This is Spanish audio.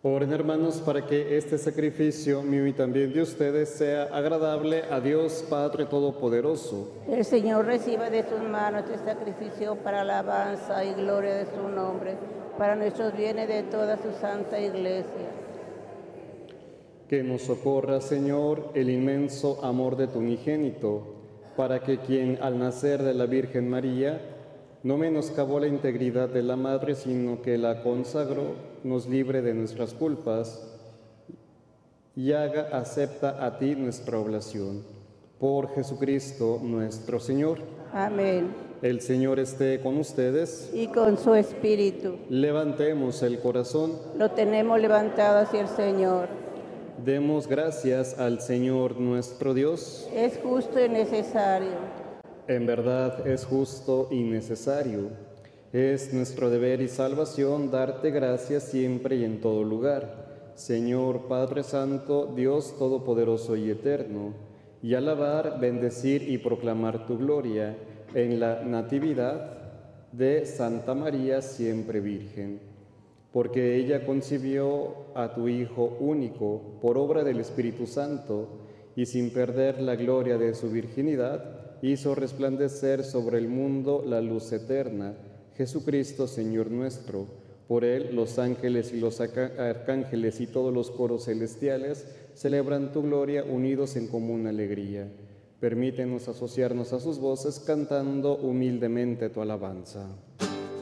Oren, hermanos, para que este sacrificio mío y también de ustedes sea agradable a Dios Padre Todopoderoso. El Señor reciba de tus manos este sacrificio para alabanza y gloria de su nombre, para nuestros bienes de toda su santa iglesia. Que nos socorra, Señor, el inmenso amor de tu unigénito, para que quien al nacer de la Virgen María no menoscabó la integridad de la Madre, sino que la consagró, nos libre de nuestras culpas y haga acepta a ti nuestra oblación. Por Jesucristo nuestro Señor. Amén. El Señor esté con ustedes. Y con su espíritu. Levantemos el corazón. Lo tenemos levantado hacia el Señor. Demos gracias al Señor nuestro Dios. Es justo y necesario. En verdad es justo y necesario. Es nuestro deber y salvación darte gracias siempre y en todo lugar, Señor Padre Santo, Dios Todopoderoso y Eterno, y alabar, bendecir y proclamar tu gloria en la natividad de Santa María siempre Virgen, porque ella concibió a tu Hijo único por obra del Espíritu Santo y sin perder la gloria de su virginidad, hizo resplandecer sobre el mundo la luz eterna, Jesucristo Señor nuestro. Por él los ángeles y los arcángeles y todos los coros celestiales celebran tu gloria unidos en común alegría. Permítenos asociarnos a sus voces cantando humildemente tu alabanza.